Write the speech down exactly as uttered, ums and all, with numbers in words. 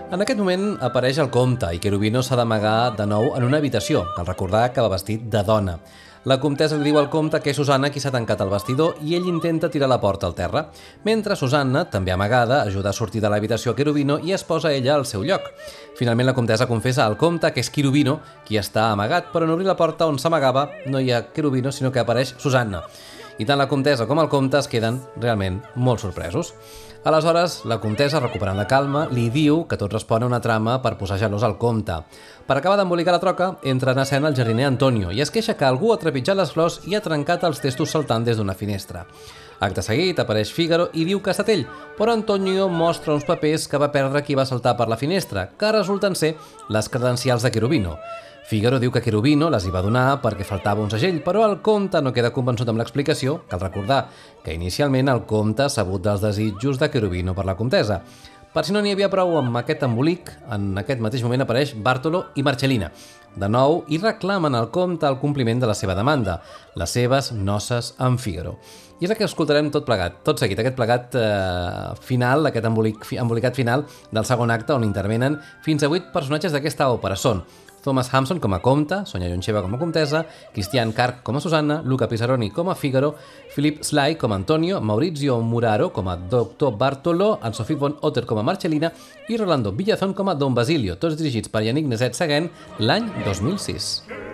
En aquest moment apareix el comte i Cherubino s'ha d'amagar de nou en una habitació. Cal recordar que va vestit de dona. La comtessa li diu al comte que és Susanna qui s'ha tancat al vestidor i ell intenta tirar la porta al terra, mentre Susanna, també amagada, ajuda a sortir de l'habitació a Cherubino i es posa ella al seu lloc. Finalment la comtessa confessa al comte que és Cherubino qui està amagat, però en obrir la porta on s'amagava no hi ha Cherubino sinó que apareix Susanna. I tant la comtessa com el comte es queden realment molt sorpresos. Aleshores, la comtessa, recuperant la calma, li diu que tot respon a una trama per posar gelós al comte. Per acabar d'embolicar la troca, entra en escena el jardiner Antonio i es queixa que algú ha trepitjat les flors i ha trencat els testos saltant des d'una finestra. Acte seguit, apareix Fígaro i diu que ha estat ell, però Antonio mostra uns papers que va perdre qui va saltar per la finestra, que resulten ser les credencials de Cherubino. Fígaro diu que Cherubino les hi va donar perquè faltava un segell, però el comte no queda convençut amb l'explicació. Cal recordar que inicialment el comte ha sabut dels desitjos de Cherubino per la comtessa. Per si no n'hi havia prou amb aquest embolic, en aquest mateix moment apareix Bartolo i Marcellina, de nou, i reclamen al comte el compliment de la seva demanda, les seves noces amb Fígaro. I és el que escoltarem tot plegat, tot seguit, aquest plegat eh, final, aquest embolic, embolicat final del segon acte on intervenen fins a vuit personatges d'aquesta òpera. Són Thomas Hampson com a comte, Sonia Yoncheva com a comtessa, Christian Kark com a Susanna, Luca Pisaroni com a Fígaro, Philip Sly com a Antonio, Maurizio Muraro com a doctor Bartolo, Anne-Sophie von Otter com a Marcellina i Rolando Villazón com a Don Basilio, tots dirigits per Yannick Nézet-Séguin l'any dos mil sis.